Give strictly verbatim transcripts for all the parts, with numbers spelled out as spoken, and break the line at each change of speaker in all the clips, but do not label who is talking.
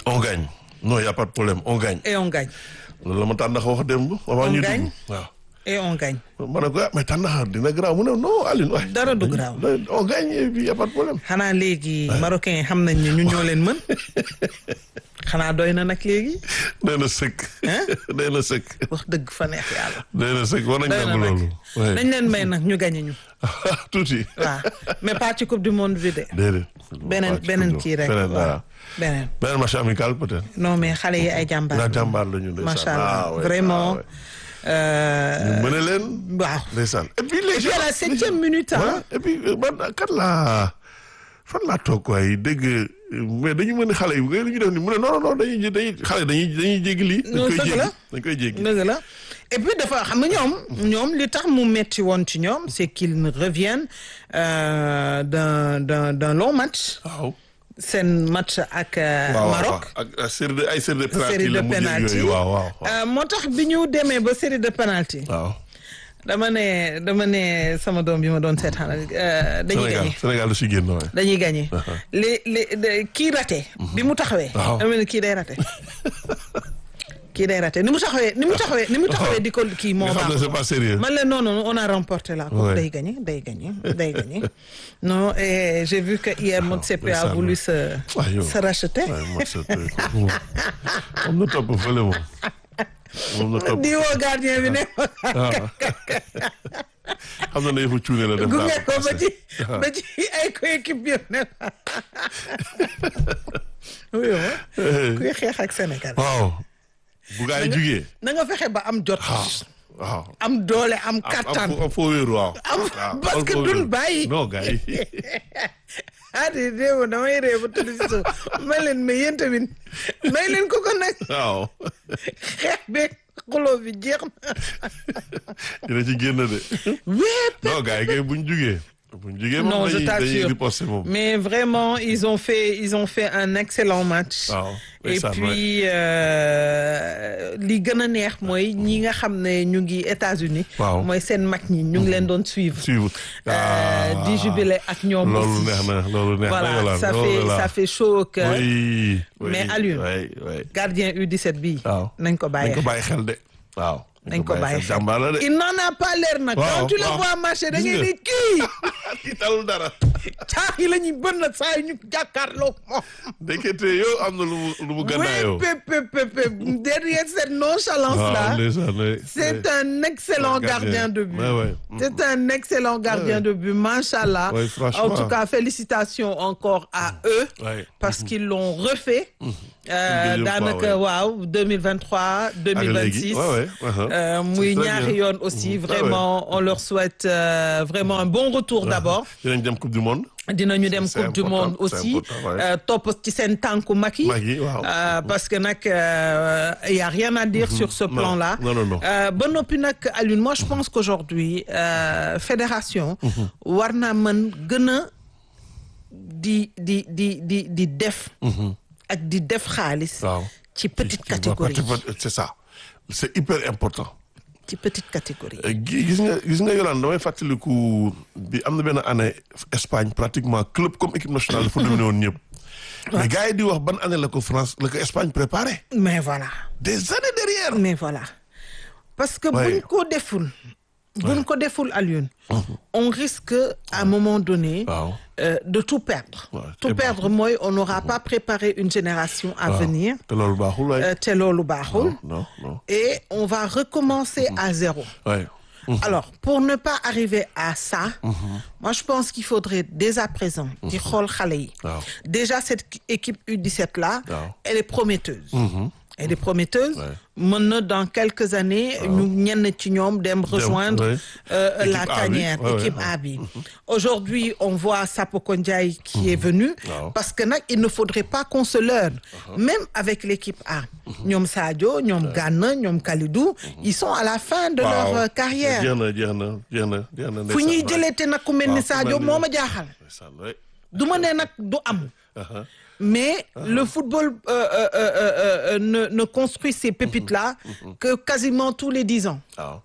on gagne non y a pas de problème on gagne.
et on gagne.
loolu la ma tànn wax démb.
on
ñu
gagne
dugg waaw.
et on gagne.
ma ne ko ah mais tànn dina garaaw mu ne non Alioune waay.
dara du garaaw.
on gagne et puis y a pas de problème.
xanaa léegi marocain yi xam nañ ne ñu ñoo leen mën xanaa doy na nag léegi.
nee na sëkk. nee na sëkk.
wax dëgg fa neex yàlla.
nee na sëkk war nañ
doy na
nangu
nag
loolu.
dañ leen may nag ñu gagné ñu.
tuuti.
waaw mais pas ci coupe du monde bi de.
déedéet.
beneen beneen kii rek
beneen
waaw
dara.
beneen.
beneen match amical peut-être.
non mais xale yi ay jàmbaar.
naa jàmbaar la ñu.
macha allah vraiment.
ñu mën leen.
waaw.
ndeysaan et puis les gens
à la septième minute ah.
et puis man kat laa fan laa toog waaye dégg mais dañu mën a xale yi lu ñu def ni mu ne non non dañuy dañuy xale dañuy dañuy jéggi lii. dañ koy jéggi dañ koy jéggi.
dëgg la et puis dafa xam nga ñoom. ñoom li tax mu metti woon ci ñoom c'est qu'ils reviennent euh, d'un d'un d'un long match.
waaw.
seen match ak. Maroc
ak série de ay série de penalty
série de
la mujjee
penalty
yooyu waaw waaw.
moo tax bi ñu demee ba série de penalty.
waaw.
dama ne dama ne sama doom bi ma doon seetaan dañuy gagné
Sénégal lu si génn waay.
dañuy gagné. li li kii raté. bi mu taxawee.
waaw
dama ne kii day raté. kii day raté ni mu taxawee ni mu taxawee ni mu taxawee di ko kii moo baax.
c'est pas sérieux.
man la non non on a remporté la coupe. day gagné day gagné day gagné. non et j'ai vu que hier Motsepe a voulu se se racheter.
moom na topp fële moom. moom na topp
di woo gardien bi ne.
xam na ne yëfu cuune la def.
gunge ko ba ci ba ci ay coéquipier ne oui kuy xeex ak Sénégal.
waaw. bu gaa yi jugee.
na nga fexe ba am jot.
waaw.
am doole am kattan.
am foo wéeru waaw.
am parce que duñ bàyyi.
non gaa yi.
ah di déew damay ree ba tudd si suuf may leen mais yéen tamit may leen ko ko nag.
waaw.
xeex beeg xuloo bi jeex na.
dina ci génn de.
wéep.
non gaa yi kay buñ jugee. buñ jugee moom
non je
dañuy dañuy
t'assure
riposter moom.
mais vraiment ils ont fait ils ont fait un excellent match.
waaw.
et puis li gën a neex mooy ñi nga xam ne ñu ngi États-Unis
waaw
mooy seen mag ñi ñu ngi leen doon suivre.
suivre
di jubilé ak ñoom aussi.
loolu neex na loolu neex na
voilà ça fait ça fait chaud au cœur.
oui
mais Alioune.
oui oui
gardien U dix-sept bii.
waaw
nañ ko bàyyi
nañ ko bàyyi xel de. waaw
nañ ko bàyyi xel
jàmbaar la de.
il n'en a pas l'air nag.
waaw
quand tu le
waaw.
vois marcher da ngay ni kii.
kii talul dara.
caax yi la ñuy bën na saa yu ñu jàkkaarloo moom.
ndekete yow am na lu mu lu mu gannaayoo.
oui pe pe pe derrière cette nonchalance là. c'est un excellent gardien de but.
Ouais, ouais.
C'est un excellent gardien
Ouais.
de but, machallah.
Ouais, franchement.
En tout cas, félicitations encore à eux
Ouais.
parce qu'ils l'ont refait. Euh,
Deuxième fois,
daanaka
ouais.
waaw deux mille vingt-trois deux mille vingt-six.
Ouais, ouais, uh-huh.
Euh, muy
C'est très
ñaari
bien.
yoon aussi
Mhm.
vraiment on leur souhaite euh, vraiment un bon retour d'abord.
dinañ dem coupe du monde.
dinañu dem
C'est
coupe du
important,
monde
c'est
aussi
important, ouais.
euh, topp ci seen tànku mag yi.
Mag yi, waaw.
Euh, parce que nag euh, y a rien à dire sur ce
Non,
plan-là.
non, non, non.
Euh, ba noppi nag Alioune moi je pense qu'aujourd'hui euh, fédération. war naa mën gën a di di di di di def. ak di def xaalis.
waaw
ci petite catégorie
c'est ça c'est hyper important.
ci petite catégorie.
gi gis nga gis nga Yolande damay fàttaliku bi am na benn année Espagne pratiquement club comme équipe nationale dafa dominé woon ñëpp. mais gars yi di wax ban année la ko France la ko Espagne préparé.
mais voilà.
des années derrière.
mais voilà parce que
Ouais.
buñ ko deful. buñ ko deful Alioune. on risque à un moment donné.
waaw.
euh, de tout perdre.
Ouais,
tout
c'est
perdre mooy on n'aura pas préparé une génération à
waaw.
venir.
te loolu baaxul waay.
euh, te loolu baaxul.
non non.
et on va recommencer à zéro.
waay.
Alors, pour ne pas arriver à ça, moi je pense qu'il faudrait dès à présent di xool xale yi.
waaw.
Déjà cette équipe U dix-sept là,
waaw.
elle est prometteuse. Elle est prometteuse.
Ouais.
Mën na dans quelques années ñu ñenn ci ñoom dem rejoindre
ouais.
euh,
Équipe
la
A bi.
tanière,
Ouais,
équipe
ouais.
A bi. Aujourd'hui, on voit Sapoko Ndiaye qui est venu
Waaw.
parce que nag il ne faudrait pas qu'on se leurre. Même avec l'équipe A. ñoom Sadio, ñoom Gana, ñoom Kalidou, ils sont à la fin de leur euh, carrière.
jeex na jeex na jeex na jeex na.
fu ñuy jëlee te nag ku mel ni
waaw, ku
Sadio
mel ni-
moo ma jaaxal.
ndeysaan, waay.
du ma ne nag du am.
Uh-huh.
Mais le football euh, euh, euh, euh, ne, ne construit ces pépites-là que quasiment tous les dix ans.
waaw.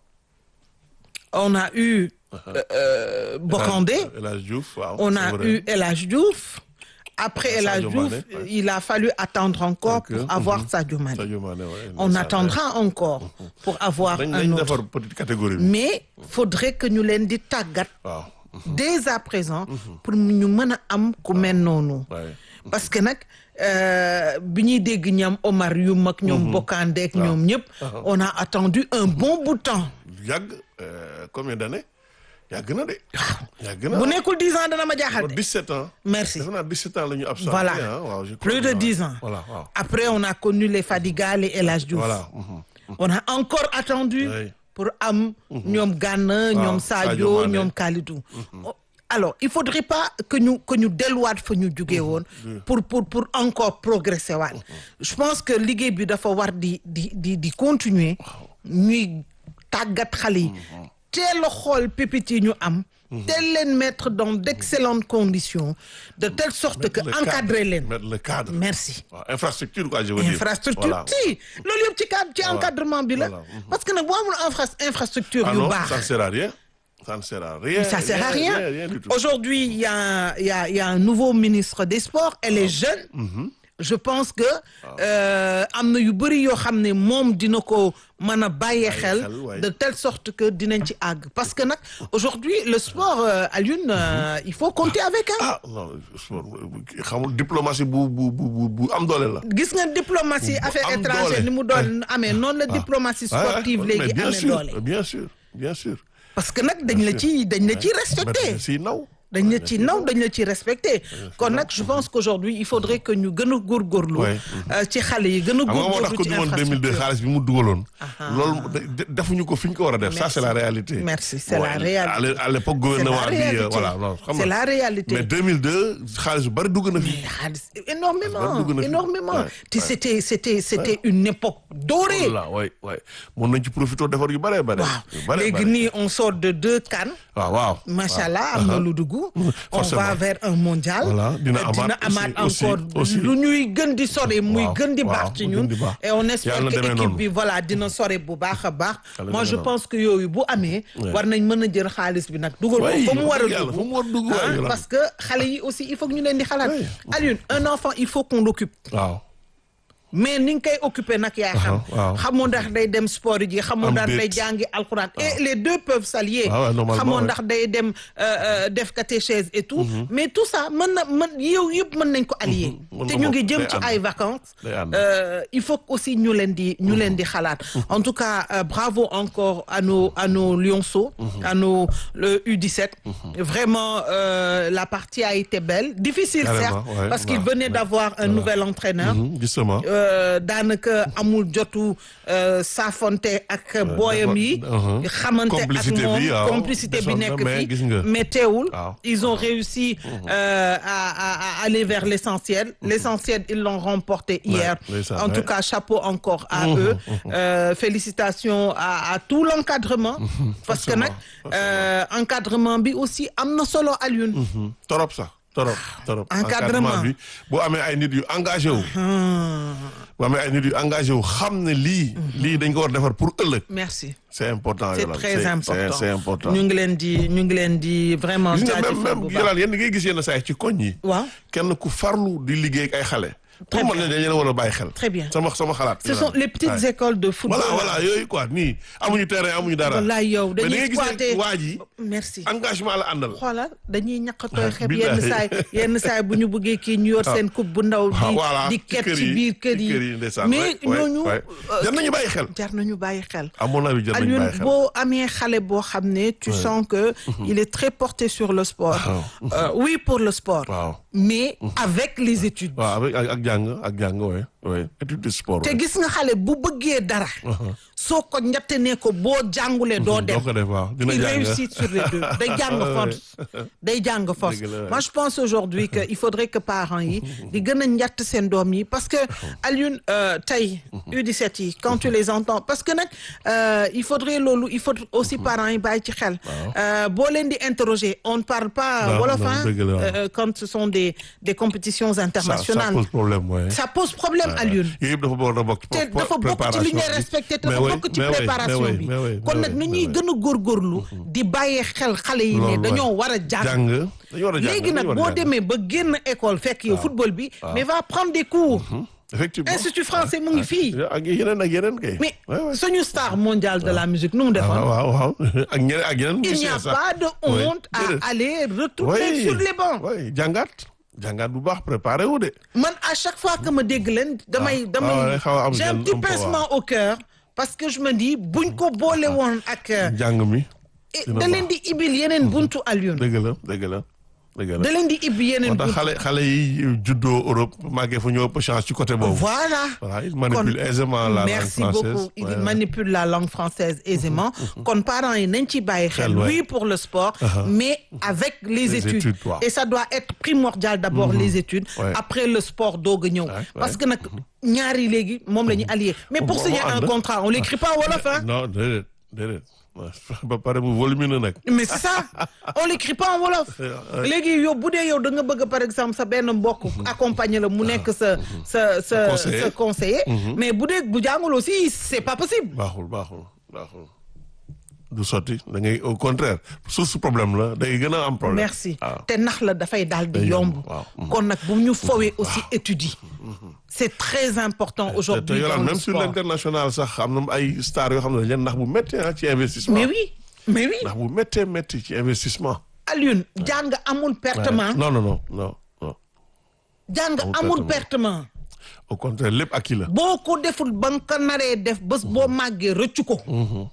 On a eu euh, euh, Bokandé,
El Hadj Diouf waaw.
on
c'est
a
vrai.
eu El Hadj Diouf. après El Hadji
Sadio
Diouf,
Mané, ouais.
il a fallu attendre encore
Ok,
pour avoir
mhm.
Sadio Mané.
Sadio Mané, ouais,
On
ndeysaan,
attendra encore pour avoir
dañ
un
dañ
autre.
defar petite catégorie bi.
Mais faudrait que ñu leen di tàggat
waaw.
dès à présent pour ñu mën a am ku mel noonu.
Ouais.
parce que nag euh, bi ñuy dégg ñoom Omar yu mag ñoom Bokandek ñoom ñëpp on a attendu un bon bout de temps.
yàgg euh, combien d'années yàgg na de. yàgg na
bu nekkul dix ans dana ma jaaxal de.
dix-sept ans.
Merci.
defe naa dix-sept ans la ñu absenté.
Voilà.
Hein, waaw, je crois
Plus de
que-
dix ans.
Voilà, waaw.
Après on a connu les Fadiga les El Hadji Diouf.
Voilà. mhm.
On a encore attendu
Oui.
pour am ñoom Gana ñoom
Sadio
Sadio
Mané.
ñoom Kalidou. Oh, alors il faudrait pas que ñu que ñu delluwaat fa ñu jugee woon pour pour pour encore progresser waat. Je pense que liggéey bi dafa war di di di di continuer ñuy tàggat xale yi teel a xool pépite yi ñu am teel leen mettre dans d'excellentes conditions de telle sorte que
Le
encadrer
cadre,
leen.
mettre le cadre.
Merci.
waaw infrastructure quoi je veux dire.
infrastructure
Voilà.
si loolu yëpp ci cadre ci encadrement bi la
Voilà. Mhm.
parce que nag boo amul infra infrastructure
Ah
yu
non,
baax
ça ne sert à rien. Ça ne sert à rien.
ça sert à rien,
Rien, rien du tout.
aujourd'hui il y a il y a il y a un nouveau ministre des sports elle est jeune je pense que euh, am na yu bëri yoo xam ne moom dina ko mën a bàyyi xel
xel, ouais.
de telle sorte que dinañ ci àgg parce que nag aujourd'hui le sport euh, Alioune euh, il faut compter avec hein.
Ah non xamul diplomatie bu bu bu bu bu am doole la.
gis nga diplomatie
Bu
affaires
am
étrangères
doole.
ni mu doon amee noonu la diplomatie
Ah, ouais,
sportive
mais
léegi
bien
amee
sûr,
doole
bien sûr bien sûr.
parce que nag dañ la ci dañ la ci respecté
si naw.
dañ la ci naw dañ la ci respecté kon nag je pense qu'aujourd'hui il faudrait que ñu gën a góorgóorlu
Ouais.
euh, ci xale yi gën a
xam nga moo tax
góorgóorlu
Coupe
ci
du monde deux mille deux
infrastructure
xaalis bi mu dugaloon. loolu de- defuñu ko fi ñu ko war a def. ça c'est la réalité.
Merci, c'est
Ouais,
la réalité.
à l'é- à l'époque
C'est
gouvernement
la
bi euh,
réalité.
voilà non xam
C'est
nga.
la réalité.
mais deux mille deux xaalis bu bari dugg na fi.
xaalis énormément
Parce que dugg na fi.
énormément
Ouais,
te
ouais.
c'était c'était c'était une époque dorée
voilà waay waay mën nañ ci profité defar yu bëree bëri.
waaw
yu bëree
léegi
bëri.
nii on sort de deux CAN
waaw waaw.
macha allah am na lu dugg on
Forcément.
va vers un mondial
Voilà, dina
Euh,
amaat
dina amaat
aussi,
encore
aussi.
lu ñuy gën di sore muy
Waaw,
gën di
waaw,
baax ci
mu
ñun
gën di baax.
et on espère
Yàlla na
que
demee
équipe
noonu.
bi voilà dina sore bu baax a baax
Yàlla
moi
demee
je
noonu.
pense que yooyu bu amee war nañ mën a jël xaalis bi nag dugal ko
Oui,
fa mu war a
dëgg yàlla,
dugg
fa mu war a dugg,
ah,
waay, Yolande.
parce que xale yi aussi il faut que ñu leen di xalaat
Oui.
Alioune un enfant il faut qu'on l'occupe
waaw.
mais ni nga koy occupé nag yaa xam
waaw.
xamoo ndax day dem sport ji xamoo
Am
ndax day
déet.
jàngi alxuraan et les deux peuvent s'allier
Ah ouais, normalement,
xamoo
ouais.
ndax day dem euh, euh, def catéchèse et tout mais tout ça mën na mën yow yëpp mën nañ ko allier
Mën
te
na
ñu
ko,
ngi jëm
day
ci
ànd.
ay vacances
Day ànd.
euh, il faut aussi ñu leen di ñu leen di xalaat en tout cas euh, bravo encore à nos à nos lionceaux à nos le U dix-sept vraiment euh, la partie a été belle difficile
Carrément,
certes
ouais,
parce qu'il
ouais,
venait
ouais.
d'avoir un
Voilà.
nouvel entraîneur
Mhm, justement.
Euh, daanaka amul jotu euh, saafonte ak booyam yi
uh-huh.
xamante ak
Complicité
moom
bi, waaw.
complicité bi
Desoon na,
nekk
mais gis nga.
fi mais teewul
Waaw.
ils ont réussi euh, à, à, à aller vers l'essentiel l'essentiel ils l'ont remporté hier
ndeysaan,
en tout
ouais.
cas chapeau encore à eux euh, félicitations à, à tout l'encadrement parce que nag euh, encadrement bi aussi am na solo Alioune
Mhm. torop sax torop torop.
Encadrement.
bi boo amee ay nit yu engagé wu. boo amee ay nit yu engagé wu xam ne lii. lii dañ ko war a defar pour ëllëg.
merci
c'est important
c'est
Yolande.
très
c'est
important
c'est important.
ñu ngi leen di ñu ngi leen di vraiment
gis nga même
jaajëfal bu
même
baax
Yolande yéen da ngay gis yenn saa yi ci koñ yi.
waaw
kenn ku farlu di liggéey ak ay xale.
Très
pour man
bien.
ne dañ leen war a bàyyi xel.
Très bien.
sama sama xalaat.
ce sont les petites
Ouais.
écoles de football
voilà voilà yooyu quoi nii amuñu terrain amuñu dara.
wallaay yow
mais da
dañuy
ngay
exploiter
gis waa ji
merci
engagement la àndal.
xoolal dañuy ñaqatooy xeb
Billahi.
yenn saay yenn saay bu ñu bëggee kii ñu yor seen coupe bu ndaw
Ah,
di
voilà,
di
ci
ket
kër
ci
yi,
biir kër
ci kër yi,
yi
ndeysaan,
mais
ouais, ouais,
ñooñu
ouais.
euh,
jar nañu bàyyi xel.
jar nañu bàyyi xel
à mon avis jar nañu
Alioune
bàyyi xel.
boo amee xale boo xam ne tu sens que il est très porté sur le sport Euh, oui pour le sport
waaw
mais avec les études
waaw avec ak ak jàng ak jàng oui oui étude de sport.
te gis nga xale bu bëggee dara soo ko ñette ne ko boo jàngulee doo dem
doo ko def waaw dina
il
jàng.
réussit sur les deux day jàng force day jàng force
Dëgg la, ouais.
moi je pense aujourd'hui que il faudrait que parents yi di gën a njatt seen doom yi parce que Alioune euh, tey U dix-sept yi quand tu les entends parce que nag euh, il faudrait loolu il faut aussi parents yi bàyyi ci xel euh, boo leen di interroger on ne parle pas
Non,
wolof
non,
hein,
dëgg la, ouais.
euh, quand ce sont des des compétitions
ça ça
internationales
pose problème ouais.
ça pose problème Alioune.
yooyu yëpp dafa bokk a bokk ci
te dafa bokk ci li ngay respecté te dafa bokk ci préparation bi kon nag ni ñuy gën a góorgóorlu di bàyyee xel xale yi ne dañoo war a jàng léegi nag boo demee ba génn école fekk yow football bi mais va prendre des cours
effectivement
institut français mu ngi fii
ak yeneen ak yeneen kay
mais suñu star mondial de la musique nu mu defoon
waaw waaw ak ñeneen ak yeneen
il n'y a pas de honte à aller retourner sur les bancs
oui jàngaat jàngaat bu baax préparé wu de
man à chaque fois que ma dégg leen damay damay j'ai un petit pincement au cœur parce que je me dis buñ ko boole woon ak
jàng mi
da leen di ibil yeneen buntu Alioune
dëgg la dëgg la
da leen di ibbi yeneen
buntu xale xale yi juddoo Europe màggee fa ñoo ëpp chance ci côté boobu
voilà
voilà il manipule aisément la langue française
merci beaucoup il manipule la langue française aisément kon parents yi nañ ci bàyyi xel oui pour le sport mais avec les études et ça doit être primordial d'abord les études après le sport doog a ñëw parce que nag ñaari léegi moom la ñuy allié mais pour signer un contrat on l'écrit pas en wolof hein
non déedéet déedéet ba pare mu volumineux nag.
mais c'est ça on l'écrit pas en wolof. léegi yow bu dee yow da nga bëgg par exemple sa benn mbokk accompagner la mu nekk sa sa sa sa conseiller. mais bu dee bu jàngul aussi c'est pas possible.
baaxul baaxul baaxul du sotti da ngay au contraire source problème la day gën a am problème.
merci te nax la dafay daal di yomb. kon nag bu ñu fowee aussi études yi. c'est très important aujourd'hui dans le sport
même sur l'international sax am na ay stars yoo xam ne dañu ndax bu métti ci investissement.
mais oui mais oui.
ndax bu méttee métti ci investissement.
Alioune jàng amul pertement.
non non non non non.
jàng amul pertement.
au contraire lépp acquis la.
boo ko deful ba nga ko naree def bés boo màggee rëccu ko.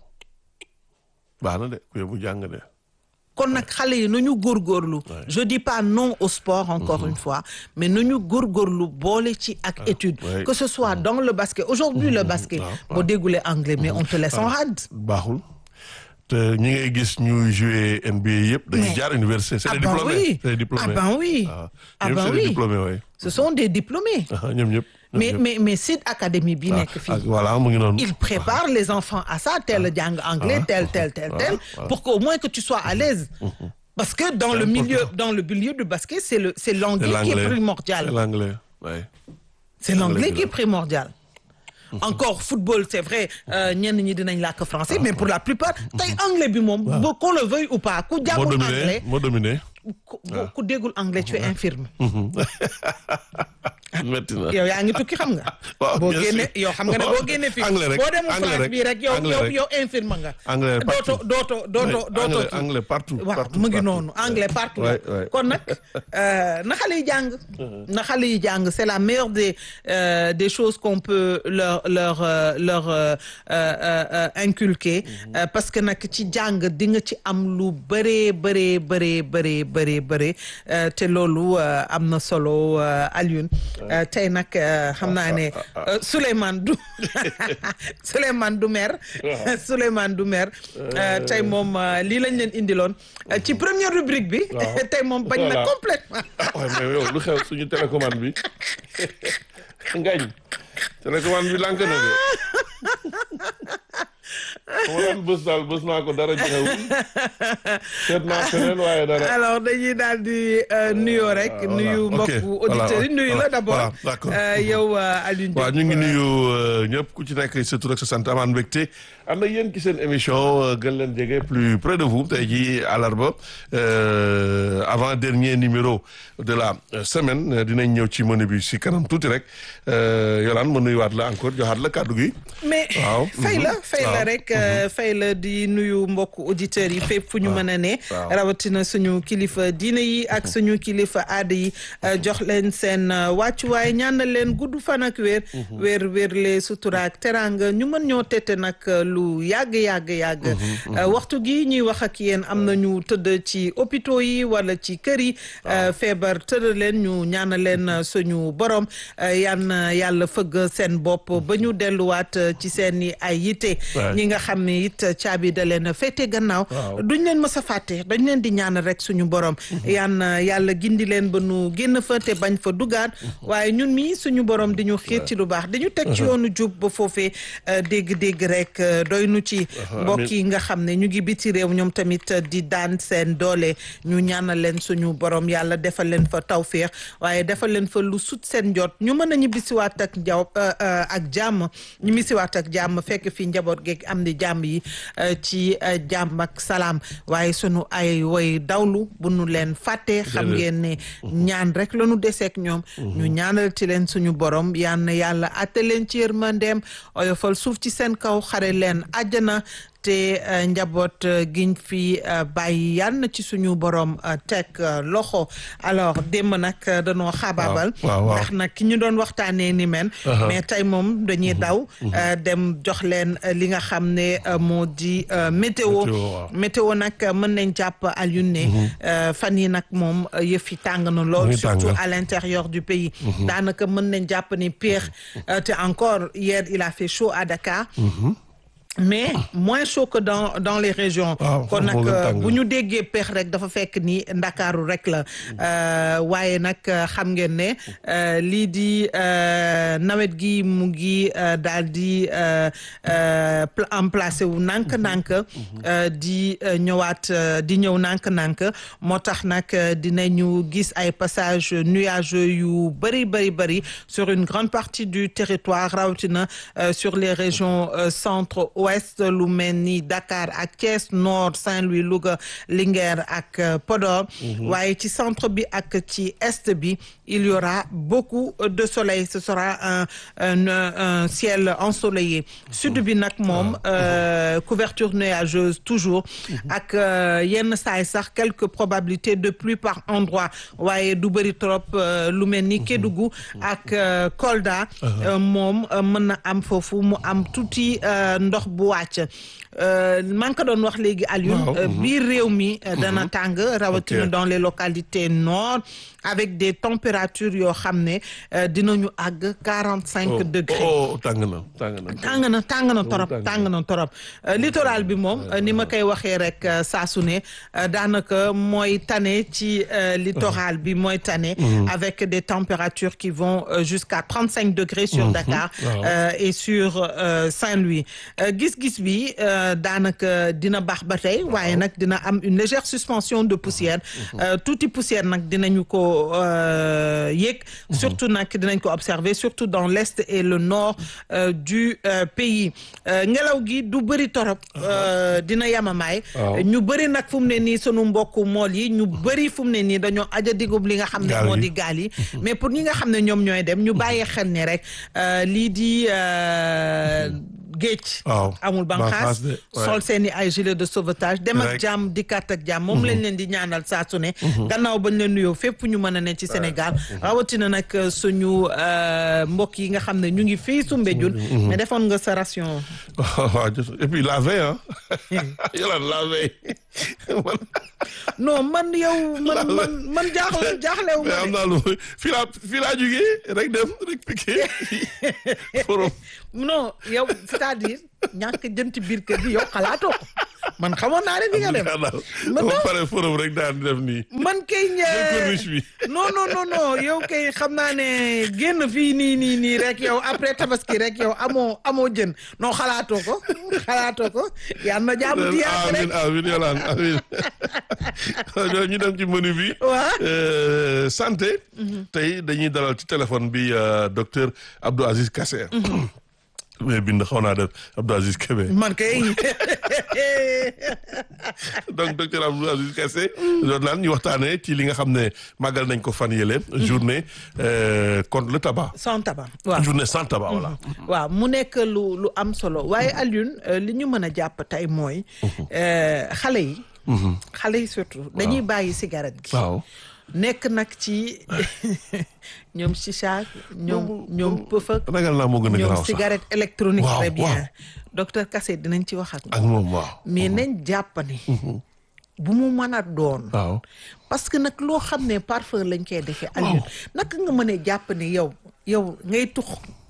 baax na de ku yóbbu jàng de.
kon nag xale yi nañu góorgóorlu je dis pas non au sport encore une fois mais nañu góorgóorlu boole ci ak étude que ce soit dans le basket aujourd'hui le basket boo déggulee anglais mais on te laisse en rade.
baaxul te ñi ngay gis ñuy jouer N B A yëpp dañuy jaar université c'est des diplômés c'est des diplômés
ah ben oui ah ben oui ce sont des diplômés
ñoom ñëpp
mais mais mais Sid Academy bi nekk fii
voilà mu ngi noonu
il prépare les enfants à ça tel jàng anglais tel tel tel tel pour qu'au moins que tu sois à l'aise parce que dans le milieu dans le milieu du basket c'est le c'est l'anglais qui est primordial
c'est l'anglais ouais
c'est l'anglais qui est primordial encore football c'est vrai ñenn ñi dinañ làkk français mais pour la plupart tey anglais bi moom qu'on le veuille ou pas ku jàngul anglais
moo dominé
ku déggul anglais tu es infirme
metti na
yow yaa ngi tukki xam nga. boo génne yow xam nga ne boo génne fii boo demul France bii rek yow yow yow infirme nga.
anglais partout
dootoo dootoo dootoo.
anglais partout
waaw mu ngi noonu anglais partout. kon nag na xale yi jàng. na xale yi jàng c'est la meilleure des des choses qu'on peut leur leur leur inculquer. parce que nag ci jàng di nga ci am lu bëree bëree bëree bëree bëree bëree te loolu am na solo Alioune. tey nag xam naa ne Souleymane du Souleymane du mer Souleymane du mer tey moom lii lañ leen indiloon ci première rubrique bi tey moom bañ na complètement
waaw mais yow lu xew suñu télécommande bi ngañ télécommande bi lànk na de ma daan bës daal bës naa ko dara joxewul seet naa feneen waaye dara
alors dañuy daal di nuyoo rek nuyu mbokku auditeurs yi nuyu la d'abord yow Alioune Diop
waaw ñu ngi nuyu ñëpp ku ci nekk sa tur ak sa sant amaan mbégte am na yéen ci seen émission gën leen jege plus près de vous tey jii àllarba avant dernier numéro de la semaine dinañ ñëw ci menu bi si kanam tuuti rek Yolande ma nuyuwaat la encore joxaat la kàddu gi
mais fay la fay la rek fay la di nuyu mbokku auditeurs yi fépp fu ñu mën a ne rawatina suñu kilifa diine yi ak suñu kilifa aada yi jox leen seen wàccuwaay ñaanal leen gudd fan ak wér wér wér le sutura ak teranga ñu mën ñoo tette nag lu yàgg yàgg yàgg waxtu gi ñuy wax ak yéen am na ñu tëdd ci hôpitaux yi wala ci kër yi feebar tëdd leen ñu ñaanal leen suñu borom yan yàlla fëgg seen bopp ba ñu delluwaat ci seen i ay yitte ñi nga xam xam ne it caabi da leen a féete gannaaw duñ leen mës a fàtte dañ leen di ñaanal rek suñu borom yaan yàlla gindi leen ba nu génn fa te bañ fa dugaat waaye ñun mi suñu borom di ñu xiir ci lu baax di ñu teg ci yoonu jub ba foofee dégg-dégg rek doy nu ci mbokk yi nga xam ne ñu ngi biti réew ñoom tamit di daan seen doole ñu ñaanal leen suñu borom yàlla defal leen fa tawféex waaye defal leen fa lu sut seen jot ñu mën a ñibbisiwaat ak njaw ak jàmm ñu misiwaat ak jàmm fekk fii njaboot geeg am di jàmm yi ci jàmm ak salaam waaye sunu ay woy dawlu bu nu leen fàtte xam ngeen ne ñaan rek la nu deseek ñoom ñu ñaanal ci leen suñu borom yal na yàlla atte leen ci yërmandeem oyofal suuf ci seen kaw xare leen àjjana te njaboot giñ fi bàyyi yal na ci suñu borom teg loxo alors démb nag dañoo xaabaabal ndax nag ki ñu doon waxtaanee ni men mais tey moom dañuy daw dem jox leen li nga xam ne moo di météo météo nag mën nañ jàpp Alioune ne fan yi nag moom yëf yi tàng na lool surtout à l'intérieur du pays daanaka mën nañ jàpp ni pire te encore hier il a fait chaud à Dakar mais moins chaud que dans dans les régions kon nag bu ñu déggee peex rek dafa fekk ni ndakaaru rek la waaye nag xam ngeen ne lii di nawet gi mu ngi daal di emplacé wu nànk-nànk di ñëwaat di ñëw nànk-nànk moo tax nag dinañu gis ay passage nuageux yu bëri bëri bëri sur une grande partie du territoire rawatina sur les régions centre ouest lu mel ni Dakar ak Thiès nord Saint-Louis Louga Linguère ak Podor waaye ci centre bi ak ci est bi il y aura beaucoup de soleil ce sera un un, un ciel ensoleillé sud bi nag moom euh, couverture nuageuse toujours ak euh, yenn saay sax quelques probabilités de pluie par endroit waaye du bëri trop euh, lu mel ni Kédougou ak euh, Kolda euh, moom euh, mën na am foofu mu am tuuti euh, ndox bu wàcc maa ngi ko doon wax léegi Alioune biir réew mi dana tàng rawatina dans les localités nord avec des températures yoo xam ne dinañu àgg quarante cinq degrés
oh tàng na tàng na
tàng na tàng na torop tàng na torop littoral bi moom ni ma koy waxee rek saa su ne daanaka mooy tane ci littoral bi mooy tane avec des températures qui vont jusqu'à trente cinq degrés sur Dakar et sur Saint-Louis gis-gis bi daanaka dina baax ba tey waaye nag dina am une légère suspension de poussière tuuti poussière nag dinañu ko yéeg surtout nag dinañ ko observer surtout dans l'est et le nord du pays ngelaw gi du bëri torop dina yamamaay ñu bëri nag fu mu ne nii sunu mbokku mool yi ñu bëri fu mu ne nii dañoo aja digub li nga xam ne moo di gaal yi mais pour ñi nga xam ne ñoom ñooy dem ñu bàyyi xel ne rek lii di géej amul banqaas sol seeni ay gilet de sauvetage dem ak jàmm dikkaat ak jàmm moom lañ leen di ñaanal saa su ne gannaaw bañ leen nuyoo fépp ñu mën a ne ci Sénégal rawatina nag suñu mbokk yi nga xam ne ñu ngi fii Soumbédioune mais defoon nga sa ration
waaw et puis la veille ah yolaan la veille
non man yow man man man jaaxle jaaxlewu ma
am naa lu fii laa fii laa jógee rek dem rek piqué forom
non yow c'est-à-dire ñàkk jëm ci biir kër gi yow xalaatoo ko man xamoon naa ne di nga dem
man ba pare forom rek daan def nii
man kay non non non non yow kay xam naa ne génn fii nii nii nii rek yow après tabaski rek yow amoo amoo jën non xalaatoo ko xalaatoo ko yal na jàmm di yàgg rek
amin amin yolaan amin ñu dem ci menu bi
waaw
santé tey dañuy dalal ci téléphone bi docteur Abdou Aziz Kassé mais bind xaw naa def Abdou Aziz Kébé
man kay
donc docteur Abdou Aziz Kassé loolu naan ñu waxtaanee ci li nga xam ne màggal nañ ko fan yële journée contre le tabac
sans tabac waaw
journée sans tabac voilà
waaw mu nekk lu lu am solo waaye Alioune li ñu mën a jàpp tey mooy xale yi xale yi surtout dañuy bàyyi cigarette gi
waaw
nekk nag ci ñoom chicha ñoom ñoom pëfak
ragal naa moo gën a garaaw
ñoom
sax
cigarette électronique
waaw,
très bien
waaw.
docteur Kassé dinañ ci wax ak
ak moom waaw
mais nañ jàpp ne bu mu mën a doon
waaw
parce que nag loo xam ne parfum lañ koy defee Alioune naka nga mën a jàpp ne yow yow ngay tux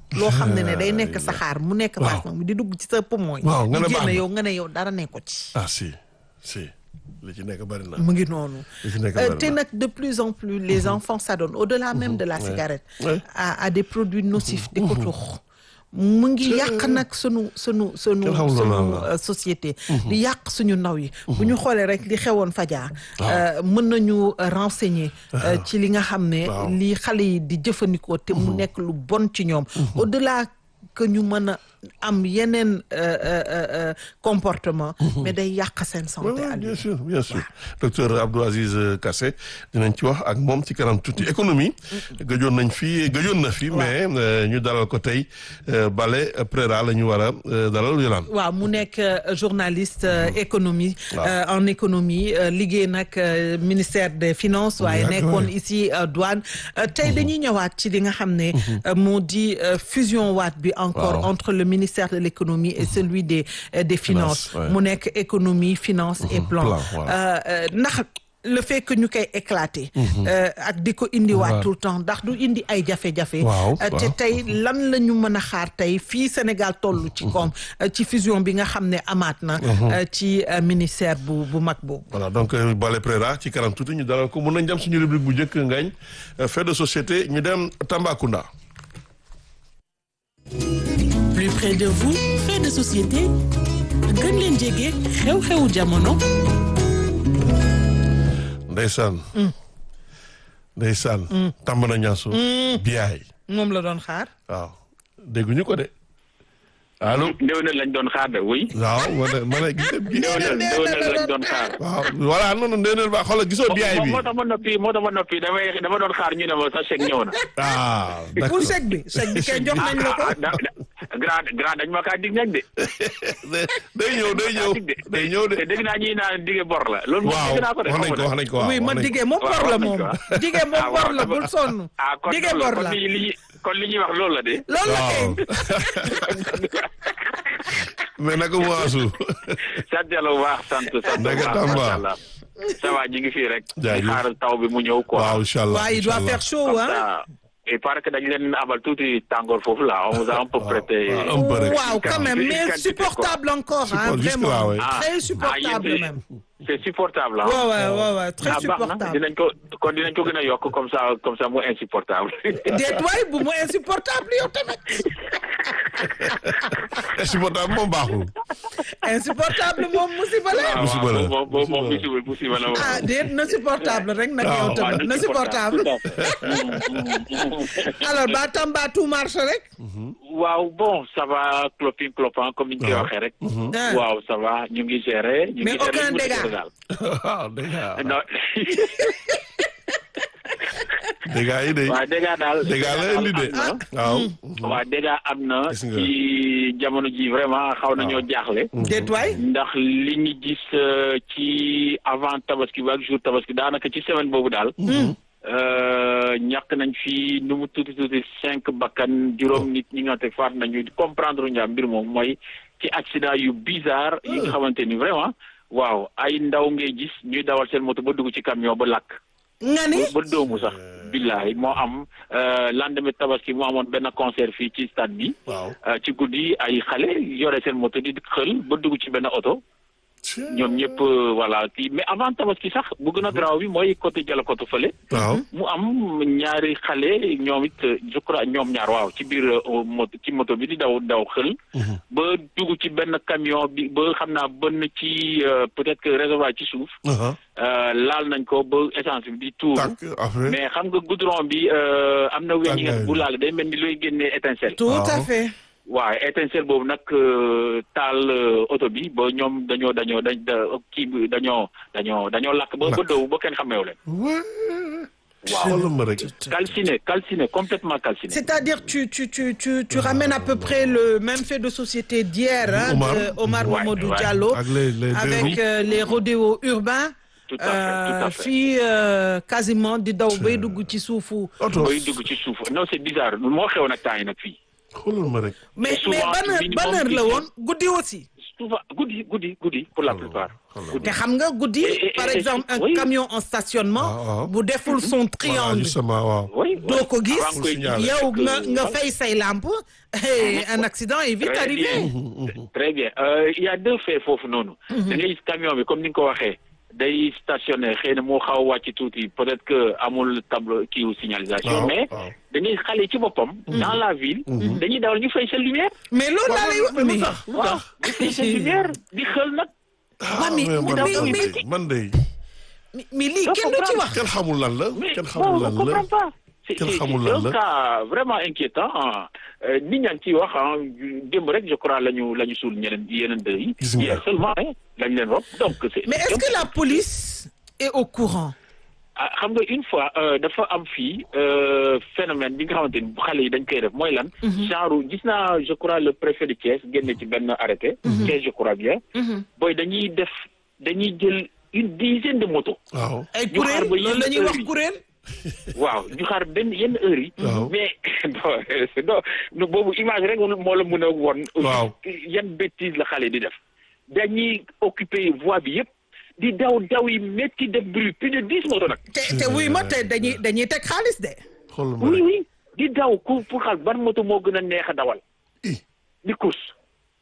loo xam ne ne day nekk saxaar mu nekk façon bi di dugg ci sa poumon yi.
waaw nga ne
di
baax
génn
na.
yow nga ne yow dara nekko ci.
ah si si li ci nekk bari na.
mu ngi noonu.
li ci nekk
Euh,
bari
te
na.
nag de plus en plus les enfants s'adonnent au-delà même de la cigarette.
Ouais.
à à des produits nocifs di ko tux. mu ngi yàq nag sunu sunu sunu
Kenn xamul
sunu
loolu la.
euh, société. di yàq suñu ndaw yi. bu ñu xoolee rek li xewoon Fadia. euh, mën nañu euh, renseigner. euh, ci li nga xam ne.
Waaw.
li xale yi di jëfandikoo te mu nekk lu bon ci ñoom. au-delà que ñu mën a am yeneen euh, euh, euh, comportement. mais day yàq seen
Oui,
santé.
oui,
Aliou.
bien sûr bien sûr docteur Abdou Aziz Kassé dinañ ci wax ak moom ci kanam tuuti économie gëjoon nañ fi gëjoon na fi mais euh, ñu dalal ko tey euh, Bale Préra la ñu war a euh, dalal Yolande.
waaw mu nekk euh, journaliste euh, économie
Waaw.
euh, en économie euh, liggéey nag euh, ministère des finances waaye
D'accord.
nekkoon ici euh, douane euh, tey dañuy ñëwaat ci li nga xam ne euh, moo di euh, fusion waat bi encore
Waaw.
entre le ministère de l'économie et celui des euh, des finances
Finance, ouais.
mu nekk économie finance et plan
plan, voilà.
Euh, euh, ndax le fait que ñu koy éclater euh, ak di ko indiwaat
Waaw.
tout le temps ndax du indi ay jafe-jafe
Waaw,
Euh, te
waaw.
tey lan la ñu mën a xaar tey fii Sénégal toll ci koom euh, ci fusion bi nga xam ne amaat na euh, ci euh, ministère bu bu mag boobu.
voilà donc euh, Bale Préra ci kanam tuuti ñu dalal ko mun nañ dem suñu rubrique bu njëkk ngañ euh, fait de société ñu dem Tambacounda.
Plus près de vous, fait de société gën leen jege xew-xewu jamono.
Ndeysaan. Ndeysaan. tàmb na ñaasu. biyaay
moom la doon xaar.
waaw dégguñu ko de allo.
ndéwénal lañ doon xaar de oui.
waaw ma ne ma ne gis nga
ndéwénal ndéwénal lañ doon xaar.
waaw voilà non non ndéwénal ba xoolal gisoo biyaay bi.
moo tax ma noppi moo tax ma noppi damay dama doon xaar ñu ne ma sa chèque ñëw na.
ah
pour
d'accord
chèque bi chèque bi kay jox nañ la ko.
ah da da grand grand dañ ma kaa dig nag de.
day ñëw day ñëw
dig de
day ñëw de.
te dégg naa ñuy naan dige bor la. loolu moom
waaw
dégg naa ko de
wax nañ ko wax nañ ko waaw
oui ma
wax nañ ko.
diggee moom
waaw,
bor la
wax nañ
moom.
ko, ah.
diggee moom
Ah,
bor
waaw,
la
dama-
bul sonn.
ah kon
diggee
loolu
bor
kon
la
li li kon li ñuy wax loolu la de.
loolu la kay.
waaw mais naka mu waasu.
sant yàlla bu baax sant sant bu
Ndege
baax
Tamba.
macha allah. ça va ñu ngi fii rek.
Jaajëf.
di xaar taw bi mu ñëw quoi.
waaw incha allah
waaw il doit
incha
faire chaud
Comme
hein.
ça, il paraît que dañ leen abal tuuti tàngoor foofu là on vous a un peu prêté.
waaw, un peu rek.
waaw quand même mais
Quantité,
supportable encore hein,
Support- jusque là,
vraiment
ouais.
Ah,
très
ah,
supportable
yéen,
même.
c'est supportable ah.
waaw waaw waaw waaw très
ah baax na
supportable.
dinañ ko kon dinañ ko gën a yokk comme ça comme ça mu insupportable.
déet waay bu mu insupportable yow tamit.
insupportable moom baaxul.
insupportable moom musiba la.
waaw
musiba la.
waaw moom moom moom musiba musiba la moom.
ah déet na supportable rek nag yow
waaw,
tamit na supportable. alors ba Tamba tout marche rek.
waaw bon ça va clopin clopin comme ni ñu koy
waaw.
waxee rek.
Ah.
waaw ça va ñu ngi gérer. ñu
Mais
ngi gérer
aucun
ñu ngi
dégât.
gérer daal.
waaw dégg nga
non
dégg nga yi de.
waaw dégât daal.
dégg nga la indi de.
am na.
waaw.
waaw dégât am na.
Gis nga.
ci jamono ji vraiment xaw nañoo jaaxle.
déet waay.
ndax li ñu gis euh, ci avant tabaski ba ak jour tabaski daanaka ci semaine boobu daal. euh, ñàkk nañ fi nu mu tuuti tuuti cinq bakkan juróom nit ñi nga te faat nañu comprendre ñu mbir moom mooy ci accident yu bizarre yi nga xamante ni vraiment waaw ay ndaw ngay gis ñuy dawal seen moto ba dugg ci camion ba lakk.
nga ni.
ba doomu sax. billahi moo am euh, lendemain tabaski moo amoon benn concert fii ci stade bi.
waaw.
Euh, ci guddi ay xale yore seen moto di xël ba dugg ci benn oto. ñoom ñëpp euh, voilà kii mais avant tabaski sax bu gën a garaaw bi mooy côté Dialokoto fële.
waaw.
mu am ñaari xale ñoom it euh, je crois ñoom ñaar waaw ci biir euh, moto ci moto bi di daw daw xël. ba dugg ci benn camion bi ba xam naa bënn ci euh, peut-être que réservoir ci suuf.
Uh-huh.
euh, laal nañ ko ba essence bi di tuuru.
tàkk après.
mais xam nga goudron bi euh, am na weñ yi nga
Tàngaay bi.
bu laal day mel ni looy génnee étincelle.
tout à
waaw.
fait.
waaw étincelle boobu nag euh, taal euh, oto bi ba ñoom dañoo dañoo dañ da- kii bi dañoo dañoo dañoo lakk ba ba
Lakk.
dow ba kenn xameewu leen.
Ouais.
waaw
xoolal ma rek.
calciné calciné complètement calciné.
C'est-à-dire tu tu tu tu tu ramènes à peu près le même fait de société d'hier hein,
Omar.
de Omar
Ouais,
Mamadou
ouais.
Diallo
ak les les deux
avec
roues.
euh, les rodéos urbains.
Tout à fait, tout à fait.
fii euh, quasiment di daw bay dugg ci suufu.
oto
bay dugg ci suuf non c'est bizarre moo xew nag temps yi nag fii.
mais
souvent
mais ban heure
minimum
ban heure la
dix-huit.
woon guddi aussi.
souvent guddi guddi guddi pour la plupart.
te xam nga guddi par exemple un
oui.
camion en stationnement bu deful son
voilà
triangle
justement waaw.
oui
doo ko gis
avant koy
signaler.
yow nga nga
Voilà.
fay say lampe et un accident est vite
Très
arrivé.
bien. Très bien Euh, il y a deux faits foofu noonu. da ngay gis camion bi comme ni nga ko waxee day stationné xëy na moo xaw a wàcc tuuti peut-être que amul tableau kii wu signalisation.
waaw
mais
waaw.
da ngay xale ci boppam. dans la ville. dañuy dawal ñu fay seen lumière.
mais loolu laa lay wax
mais lu
mais
tax lu
waaw
tax.
ñu fay seen lumière di xel nag.
ah
mais-
mais man
mais-
man
mais-
de man de
mais mais lii
Doo
kenn du ci wax.
kenn xamul lan la
mais
kenn
bon,
xamul
on
lan
ne
la.
comprend pas. C'est
Kenn
c'est-
xamul
c'est
lan
un
la.
cas vraiment inquiétant euh, nit ñaa ngi ciy wax ah démb rek je crois la ñu la ñu suul ñeneen yeneen deux yi.
Gis nga.
hier seulement hein, lañ leen rob donc c'est
mais est-ce que la police est au courant.
ah xam nga une fois euh, dafa am fii euh, phénomène bi nga xamante ni xale yi dañ koy def mooy lan. genre gis naa je crois le préfet de Thiès génne ci benn arrêté. Thiès je crois bien. booy dañuy def dañuy jël une dizaine de motos.
waaw.
ay
ñu xaar
kuréel
ba
loolu
yenn
la ñuy wax
heure yi.
kuréel.
waaw ñu xaar benn yenn heures yi.
Waaw.
mais non non boobu image rek moo la mën a won.
Waaw.
yan bêtise la xale di def. dañuy occuper voie bi yëpp di daw daw yi métti def bruit plus de dix motos nag.
te te wuy ma te dañuy dañuy teg xaalis de.
xool ma
oui
rek.
oui di daw ku pour xal ban moto moo gën a neex a dawal.
Ih.
di course.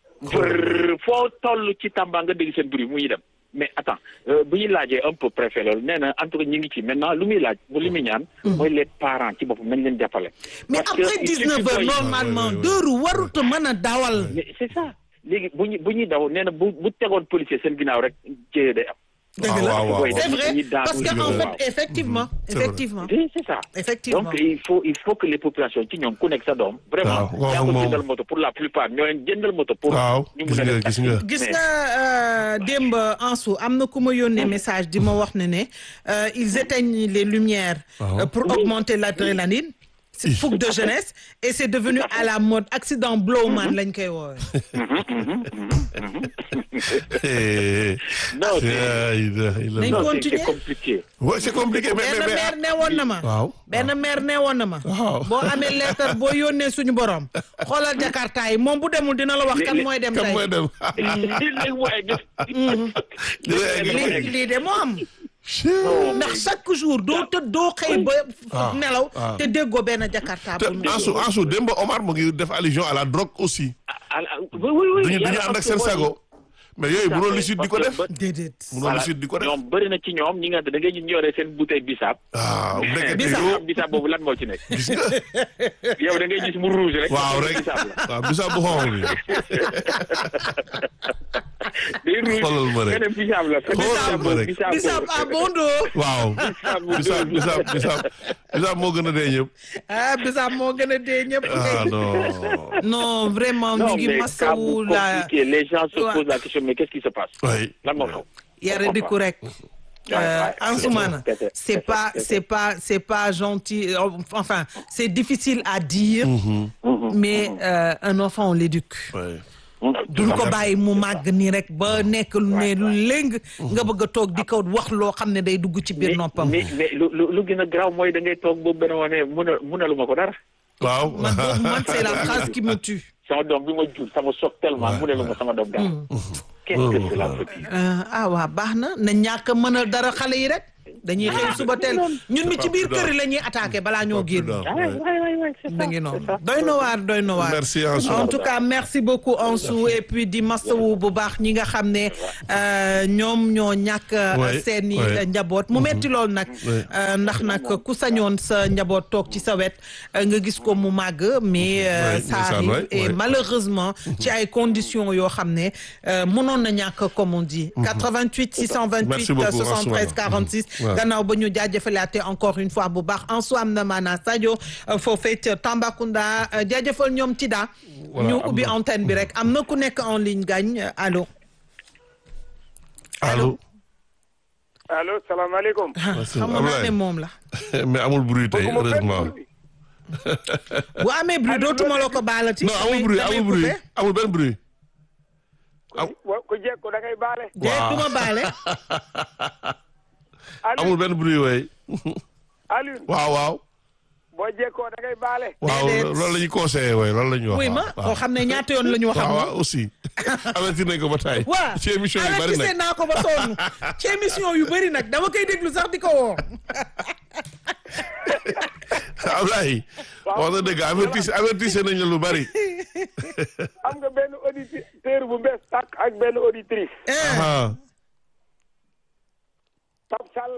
bër foo toll ci Tamba nga dégg seen bruit muy dem. mais attends euh, bu ñu laajee un peu préfet loolu nee na en tout cas ñu ngi ci maintenant lu muy laaj bu li muy ñaan. mooy les parents ci boppam nañ leen jàppale.
mais
Parce que
après
il
dix-neuf
suffit
heures
que-
normalement
Ouais, ouais, ouais.
deux roues warut a mën a dawal.
mais c'est ça léegi bu ñu bu ñuy daw nee na bu bu tegoon policier seen ginnaaw rek jéye day am.
dëgg la
waaw, waaw, waaw.
c'est vrai
dañuy daanu
parce que
ci
en
loolu.
fait effectivement
C'est vrai.
effectivement
oui c'est ça.
effectivement.
donc il faut il faut que les populations ci ñoom ku nekk sa doom. vraiment
waaw,
yaa ko
moom.
jëndal moto pour la plupart ñoo leen jëndal moto. pour
waaw
ñu
gis
mun a
nga
def
gis nga.
gis
mais-
nga euh, démb Ansou am na ku ma yónnee message di ma wax ne ne euh, ils éteignent les lumières
Ah.
euh, pour augmenter l'adrénaline. C'est fougue de jeunesse et c'est devenu à la mode accident blowman lañ koy woowee.
non c'est
Yeah, il a- il a-
Nañ
non c'est
continuer.
c'est compliqué.
Ouais, c'est compliqué mais
benn
mais
maire
mais.
ne woon na ma.
waaw.
benn maire ne woon na ma.
Waaw.
boo amee lettre boo yónnee suñu borom. xoolal Jakarta yi moom bu demul dina la wax kan
Léeg-léeg-
mooy dem
kan
tey.
mooy dem.
léegi mu egg.
lii lii de moo am.
Non,
ndax
mais-
chaque jour doo tëdd doo xëy ba
Ah,
nelaw
ah.
te déggoo benn Jakarta
te
bu ñu
Ansu Ansu démb Omar mu ngi def allusion à la drogue aussi.
ah, ah, oui oui oui.
duñu duñu ànd ak seen sago. mais yooyu mënoo li sud di ko def.
déedéet.
mënoo li sud di ko def.
ñoom bëri na ci ñoom ñi nga xam ne da ngay ñu yore seen bouteille bisaab.
ah bu nekkee
Bisaab.
yow
xam bisaab boobu lan moo ci nekk.
gis nga.
yow da ngay gis mu rouge rek.
waaw rek
bisaab la.
waaw bisaab bu xonq bi.
day rouge
xoolal ma rek.
nga ne bisaab la.
Xoolal ma rek.
bisaab
bisaab à bon dos.
waaw. bisaab bisaab bisaab bisaab moo gën a dee ñëpp.
ah bisaab moo gën a dee ñëpp.
ah non.
non vraiment
non
ñu ngi
mais cas
masawu
bu
la
compliqué les gens se
Ouais.
posent la question mais qu'est-ce qui se passe.
oui.
lan moo xew.
yare di ku rek.
Ouais, ouais,
Ansoumana,
c'est ça.
c'est pas c'est pas c'est pas gentil euh, enfin c'est difficile à dire mais euh, un enfant on l'éduque
oui.
duñ ko bàyyi mu màgg nii rek ba nekk lu ne lu léng nga bëgg a toog di ko wax loo xam ne day dugg ci biir noppam.
mais mais lu lu lu gën a grave mooy da ngay toog boobu benn wane mun a munaluma ko dara.
waaw.
man boobu man c'est la phrase qui me tue.
sama doom bi ma jur sama soog tellement munaluma sama doom dara. qu'est-ce que cela peut dire.
Euh, ah waa baax na na ñàkk a mënal dara xale yi rek dañuy xëy suba teel ñun mi ci biir kër yi la ñuy attaqué balaa ñoo génn.
ah oui oui oui c'est ça.
da ngi noonu
c'est ça.
doy na waar doy na waar.
merci Ansou.
en tout cas merci beaucoup Ansou et puis di masawu bu baax ñi nga xam ne euh, ñoom ñoo ñàkk
Ouais,
seeni
ouais.
njaboot mu metti lool nag
Ouais.
euh, ndax nag ku sañoon sa njaboot toog ci sa wet euh, nga gis ko mu màgg mais euh,
Ouais,
ça
ndeysaan,
arrive
ouais,
et
ouais.
malheureusement ci ay conditions yoo xam ne euh, mënoon na ñàkk comme on dit quatre-vingt-huit six cent vingt-huit
Merci beaucoup,
soixante-treize
Ansoumana.
quarante-six
Ouais.
gannaaw ba ñu jaajëfalaate encore une fois bu baax Ansou am na maanaa Sadio foofee ca Tambacounda jaajëfal ñoom Tida
Voilà,
ñu
am
ubbi
na.
antenne bi rek am na ku nekk en ligne gagne allo
allo.
allo salaamaaleykum.
xam nga naa ne moom la
mais amul bruit tey
Bëgguma benn
heureusement.
bruit.
bu amee bruit dootuma la ko baalati
non amul bruit
damay
amul bruit
coupé.
amul benn bruit. Am-
wa- ku jekku da ngay baale.
déet
Waaw.
duma baale
Aliou
amul benn bruit way
Aliou
waaw waaw.
boo jekkoo da ngay baale.
waaw
Déedéet.
loolu la ñuy conseillé way loolu la ñuy wax.
wuy ma
waaw.
koo xam ne ñaata yoon la ñu wax ak
waaw
moom
waaw aussi. avertir nañ ko ba taay.
waaw
ci émission yu bari
avertissé
nag
naa ko ba sonn ci émission yu bëri nag dama koy déglu sax di ko woo.
Ablaye. wax na dëgg avertissé avertissé nañ la lu bari.
am nga benn auditeur bu bees tàkk ak benn auditrice.
ah
Pape Sall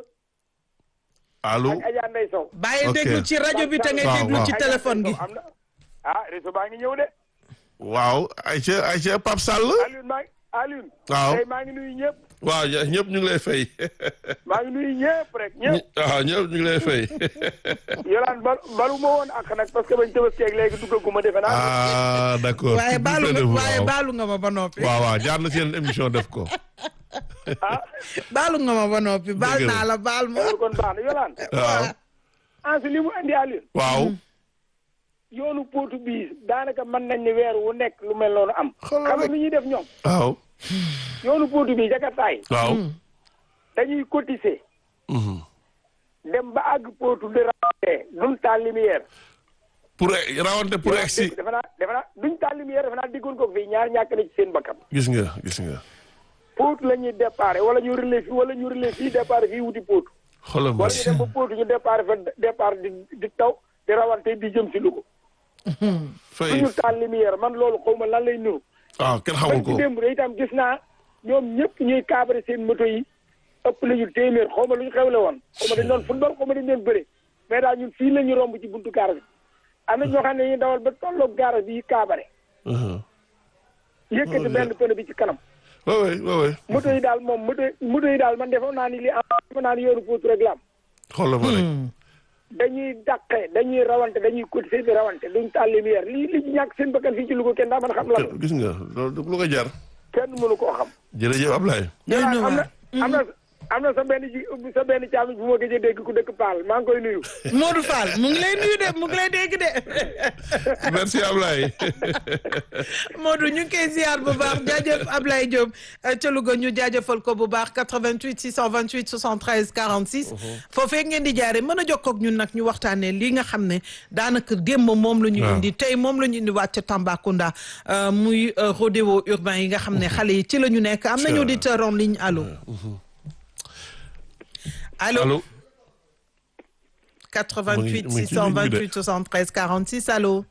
allo.
ak Adja Ndeye Sow.
bàyyi
Ok.
déglu ci rajo bi te ngay
Waaw,
déglu
waaw.
ci téléphone gi.
am na ah réseau baa ngi ñëw de.
waaw Aïcha Aïcha Pape Sall.
Alioune maa ngi Alioune.
Waaw.
tey maa ngi nuyu ñëpp.
waaw ña- ñëpp ñu ngi lay fay.
maa ngi nuyu ñëpp rek ñëpp.
waaw ñëpp ñu ngi lay fay.
Yolaan bal balu ma woon ak nag parce que bañ tëbaskeeg léegi duggaguma defe naa.
ah d'accord.
waaye
Plus
baalu
près de
nga
vous,
waaye
waaw.
baalu nga ma ba noppi.
waaw waaw jaar na ci yeneen émission def ko.
ah
baalu nga ma ba noppi baal
Dëgg la.
naa la baal ma.
loolu kon baax na Yolaan.
waaw
en li mu indi Alioune.
waaw.
yoonu portugais daanaka mën nañ ni weer wu nekk lu mel noonu am.
Xoolal
xam nga
rek.
lu ñuy def ñoom.
waaw.
yoonu portugais jakartaay
waaw.
dañuy cotiser
Mhm.
dem ba àgg portu de rawante duñ taal lumière.
pour rawante pour egg si.
defe naa defe naa duñ taal lumière defe naa diggoon ko fii ñaar ñàkk na ci seen bakkan.
gis nga gis nga.
portu la ñuy déparé wala ñu relais fii wala ñu relais fii déparé fii wuti portu.
xoolal ma.
wala ñu dem ba portu ñu déparé fa départ di di taw di rawante di jëm si Louga.
fay
duñu taal lumière man loolu xaw ma lan lay nuru.
ah kenn xamul
bañ
ko.
ci démb de itam gis naa ñoom ñëpp ñuy cabré seen moto yi ëpp la ñu téeméer xaw ma lu ñu xewle woon xaw ma dañ doon football xaw ma dañ doon bëre mais daal ñun fii la ñu romb ci buntu gaar bi am na ñoo xam ne dañuy dawal ba tolloog gaar bi cabré
Mhm.
yëkkati benn pneu bi ci kanam
waaw waay waaw waay.
moto yi daal moom moto moto yi daal man defoon naa ni li am defoon naa ni yoonu Pout rek la am
xoolal ma rek.
dañuy dàqe dañuy rawante dañuy cotiser di rawante duñ taal lumière lii li ñu ñàkk seen bakkan fii ci Louga kenn daa mën a xam la
Te- gis nga loolu lu ko jar.
kenn mënu koo xam
jërëjëf Ablaye.
Doy na
am na
waar.
am na am na sa benn ji sa benn càmmiñ bu ma gëj a dégg ku dëkk Paal maa ngi koy nuyu.
Modou Fall mu ngi lay nuyu de mu ngi lay dégg de.
merci Ablaye.
Modou ñu ngi koy ziar bu baax jaajëf Ablaye Diop ca Louga ñu jaajëfal ko bu baax quatre-vingt-huit six cent vingt-huit soixante-treize quarante-six. foofee ngeen di jaaree mën a jokkoo ak ñun nag ñu waxtaanee li nga xam ne daanaka démb moom la ñu
waaw.
indi tey moom la ñu indi waat ca Tambacounda euh, muy euh, rodéo urbain yi nga xam ne xale yi ci la ñu nekk am nañu auditeur en ligne allo. allo
allo.
quatre-vingt-huit
mu ngi- mu ngi ci
six cent
ligne bi de.
vingt-huit soixante-treize quarante-six allo.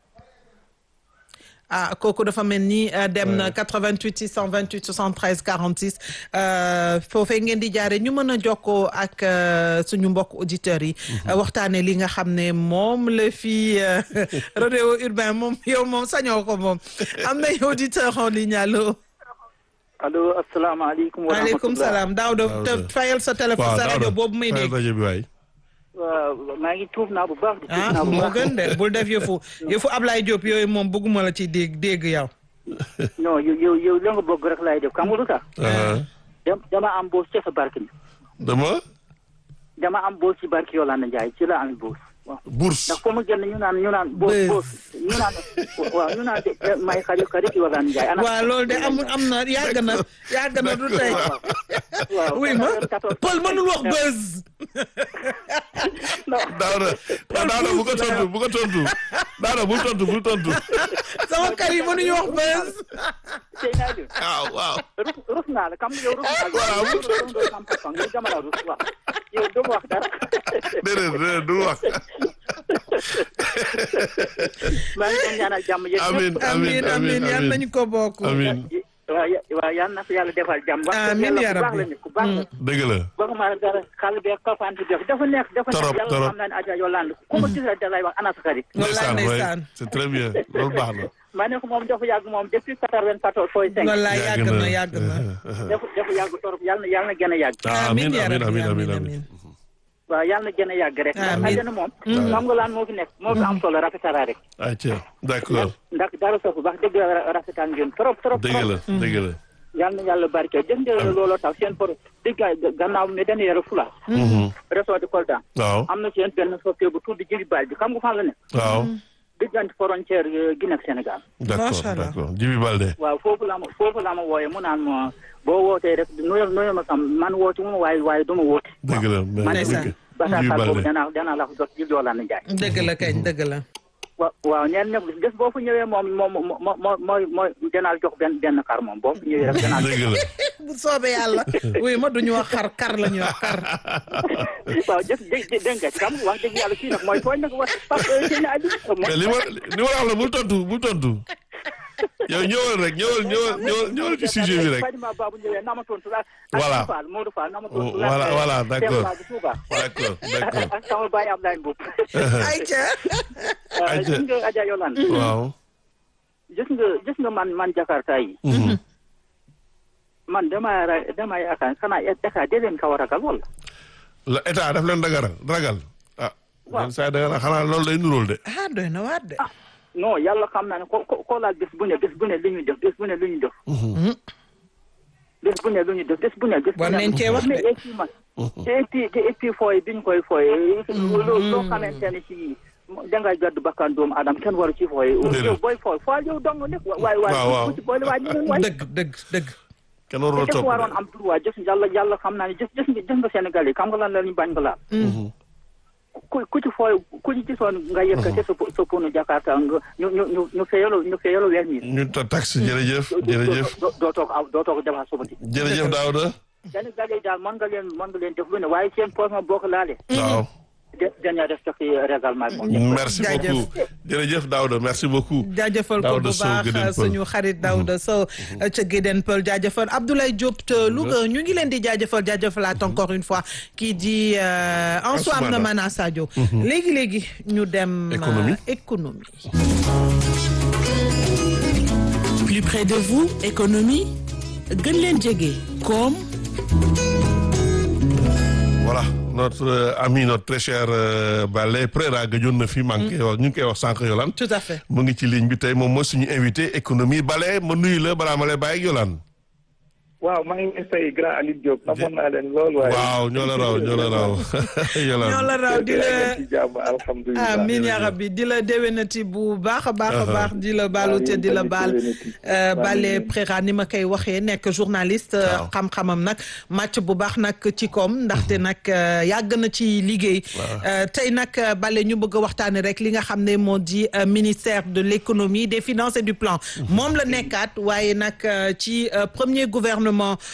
ah kooku dafa mel ni euh, dem na quatre-vingt-huit six cent vingt-huit soixante-treize quarante-six euh, foofee ngeen di jaare ñu mën a jokkoo ak euh, suñu mbokk auditeurs yi. euh, waxtaanee li nga xam ne moom la fi euh, rodéo urbain moom yow moom sañoo ko moom am na auditeur en ligne allo.
allo asalaamaaleykum wa
waaleykum
rahmatulah.
salaam Daouda
Daouda.
te fayal sa téléphone
waaw
sa rajo
Daouda,
boobu may
fayal
dégg.
rajo bi waay.
waaw maa ngi tuub naa bu baax. di tuub
ah
naa bu
moo
baax.
gën de bul def yëfu yëfu Ablaye Diop yooyu moom bëgguma la ci dégg dégg yow.
non yow yow yow la nga bëgg rek laay def xam nga lu tax.
ah
dem dama am boos ca sa barke bi.
dama.
dama am boos ci barke Yolande Ndiaye ci la am boos. waaw
bourse.
ndax foo mu génn ñu naan ñu naan. boos
Bës.
boos ñu naan waaw ñu naan de de may xarit xarit Yolande Ndiaye. ana
waaw loolu de amul am na yàgg na yàgg na du tey.
waaw
oui ma Paul mënul wax buzz.
Daouda Daouda bu ko tontu bu ko tontu Daouda bul tontu bul tontu.
sama kar yi mënuñu wax buzz.
tey naa de
waaw waaw.
rus rus naa la xam nga yow rus naa la.
Waaw, bu
yow doo xam papa nga dama la rus waaw yow doo ma wax dara.
déedéet déedéet du wax.
maa ngi leen ñaanal jàmm yéen
amiin
amiin amiin yal nañu ko bokk.
amiin.
waaw ya- waaw yal na ko yàlla defal jàmm. wax dëgg
Amiin
yàlla
yaa
ku baax
rabbi.
la nit ku baax la.
dëgg la.
waxuma dara xale bi ak kafaan bi def dafa neex dafa neex
Torop,
yàlla
torop.
xam naa ne Adja Yolande ku ma gis rek da lay wax ana sa xarit.
wallaay
ndeysaan waay
ndeysaan.
c'est très bien loolu baax na.
ma ne ko moom dafa yàgg moom depuis quatre-vingt-quatorze point cinq.
wallaay yàgg na yàgg na.
dafa dafa yàgg torop yàlla na yàlla na gën a yàgg.
ah amiin
yaa
amiin
rabbi,
amiin amiin amiin.
waaw yàlla na gën a yàgg rek. ndax
Amiin.
àjjana moom. xam nga lan moo fi nekk moo fi am solo rafetara rek.
ayca d'accord
ndax dara sofu wax dëgg la rafetaan ngeen trop trop.
dëgg la dëgg la.
yàlla na yàlla barke def nga looloo tax seen por dëgg gannaaw mi dañuy yore fula. réseau de Kolda.
waaw
am na seen benn soppee bu tudd Jibi Baal bi xam nga fan la ne.
waaw.
diggante frontière Guinée ak Sénégal.
d'accord
Macha Allah.
d'accord Djibi Baldé.
waaw foofu la ma foofu la ma wooyee mu naan ma boo wootee rek nuyoo nuyoo ma sam man woote mu ma waaye waaye du ma woote.
dëgg la
ma ne
Ndeysaan.
Djibi
bataaxal boobu
Baldé.
danaa danaa la ko jot ci Yolande Ndiaye.
dëgg la kañ dëgg la.
wa waaw ñeen ñëpp gis boo fu ñëwee moom moom moo moo mooy mooy danaa jox benn benn kar moom boo fu ñëwee rek danaa
dëgg la
bu soobee yàlla oui ma duñu wax xar kar la ñuy wax kar.
waaw jëf dé dégg nga xam wax dëgg yàlla kii nag mooy tooñ nag wax parce que seen aju
mais li ma li ma wax la bul tontu bul tontu yow ñëwal rek ñëwal ñëwal ñëwal ñëwal ci sujet bi rek.
Fadima Babou ñëwee nama tontu la
voilà
Fall Modou Fall nama tontu la
voilà voilà d'accord
Touba
d'accord d'accord
ak sama baay Abdoulaye Mboup
ayca.
Ayca.
gis nga Adja Yolande
waaw.
gis nga gis nga man man Jakarta yi man dama ra dama yaakaar xanaa état de leen kaw a ragal wala
la état daf leen ragal ragal ah.
waaw
man saa danga xanaa loolu lay nuróol de.
ah doy na waat de.
non yàlla xam naa ne ko ko ko laal bés bu ne bés bu ne li ñuy def bés bu ne li ñuy def bés bu ne lu ñuy def bés bu ne bés bu ne
war nañ cee wax de.
mais et puis man et puis et puis fooy bi ñu koy fooy loo loo xamante ne ci dangay gàddu bakkan doomu adam kenn waru ci fooy yow booy fooy fooy yow dong nekk waay waay ku ci boole waay ñeneen waay
dëgg dëgg dëgg.
kenn warul
te
topp
def waroon am droit jëf yàlla yàlla xam naa ne jëf jëf nga jëf nga Sénégal yi xam nga lan la ñu bañ nga laal ku ku ci fooy ku ci gisoon nga yëkkate sa sa ponu Jakarta nga ñu ñu ñu ñu feeyalo ñu feeyalo weer ñi
ñu ta taxe jërëjëf jërëjëf
doo toog aw doo toog jabar subati
jërëjëf Daouda.
Sénégal yi daal mën nga leen mën nga leen def lu ne waaye seen poche ma boo ko laalee
waaw.
dañuy respecté règlement moom
merci
Jaajëf.
beaucoup jërëjëf Daouda merci beaucoup.
jaajëfal ko
Daouda
bu
Sow
baax
Guédén Peul.
suñu xarit Daouda Sow ca Guédén Peul jaajëfal Abdoulaye Diop te Louga ñu ngi leen di jaajëfal jaajëfalaat encore une fois kii di Ansoumana Mana Sadio. léegi léegi ñu dem.
Économie.
économie.
Plus près de vous, économie gën leen jege koom.
voilà notre euh, ami notre très cher euh, Bale Préra gëjoon na fi manqué wax ñu ngi koy wax sànq Yolande.
tout à fait.
mu ngi ci ligne bi tey moom mooy suñu invité économie Bale ma nuyu la balaa ma lay bàyyi ak Yolande.
waaw maa ngi fay grand Aliou Diop namoon naa leen lool waaye.
waaw ñoo la raw ñoo la raw. Yolande
ñoo la raw di la
ci jàmm alhamdulilah.
amiin yaa rabbi di la déwénati bu baax a baax a baax di la baalu te di la baal Bale Préra ni ma koy waxee nekk journaliste xam-xamam nag màcc bu baax nag ci koom ndaxte nag yàgg na ci liggéey tey nag Bale ñu bëgg a waxtaane rek li nga xam ne moo di ministère de l'économie des finances et du plan moom la nekkaat waaye nag ci premier gouvernement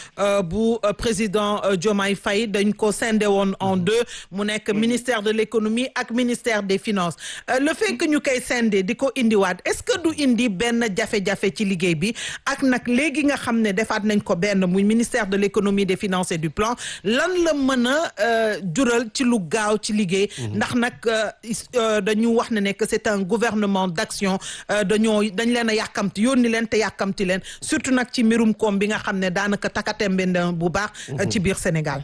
bu président Diomaye Faye dañ ko scindé woon en deux mu nekk ministère de l'économie ak ministère des finances le fait que ñu koy scindé di ko indiwaat est-ce que du indi benn jafe-jafe ci liggéey bi ak nag léegi nga xam ne defaat nañ ko benn muy ministère de l'économie des finances et du plan lan la mën a jural ci lu gaaw ci liggéey ndax nag dañu wax ne ne que c'est un gouvernement d'action dañoo dañ leen a yàkkamti yónni leen te yàkkamti leen surtout nag ci mbirum koom bi nga xam ne daanaka takatembe na bu baax ci biir Sénégal.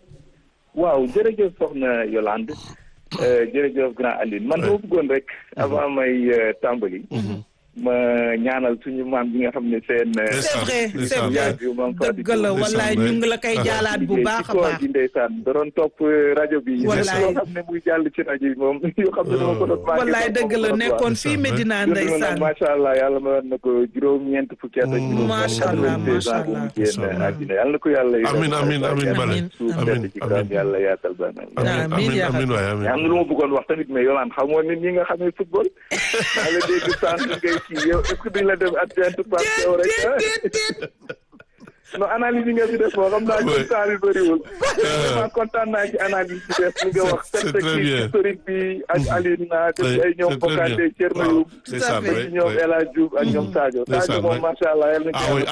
waaw jërëjëf soxna Yolande jërëjëf grand Aline man dama bëggoon rek avant may tàmbali ma ñaanal suñu maam bi nga xam ne seen
c'est vrai c'est vrai dëgg la wallaay ñu ngi la koy jaalaat bu baax a baax
ci ndeysaan da doon topp rajo bi
wallaay
yoo xam ne muy jàll ci rajo bi moom yoo xam ne dama ko doon maa
wallaay dëgg la nekkoon fii Medina ndeysaan
macha allah yàlla ma na ko juróom-ñeent fukki at ak juróom
macha allah macha allah
génn àddina yàlla na ko yàlla
amiin amiin amiin Bale
suuf sedd ci kawam yàlla yaatal ba na
amiin
amiin amiin waay amiin
am na lu ma bëggoon wax tamit mais Yolande xam nga nit ñi nga xamee football ala dégg sànq ngay kii yow est-ce que duñ la def adjoint par yow rek non analyse yi nga fi def moo xam naa ci temps bi bëriwul vraiment kontaan naa ci analyse bi def li nga wax perspective historique bi ak Aline na def ay ñoom Bokande Thierno Youm ñoom El Hadj Diouf ak ñoom Sadio Sadio moom macha allah yàlla na ko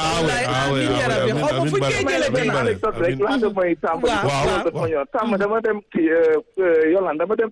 anecdote rek laata mooy Tamba dafa ñëw Tamba dama dem kii Yolande dama dem